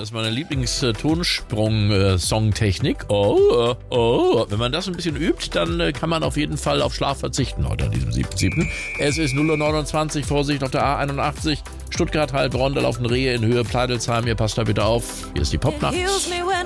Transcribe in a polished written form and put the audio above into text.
das ist meine Lieblingstonsprung-Songtechnik. Oh. Wenn man das ein bisschen übt, dann kann man auf jeden Fall auf Schlaf verzichten heute an diesem 7.7. Es ist 0:29 Uhr, Vorsicht auf der A81. Stuttgart, Heilbronn, da laufen Rehe in Höhe Pleidelsheim. Ihr passt da bitte auf. Hier ist die Popnacht.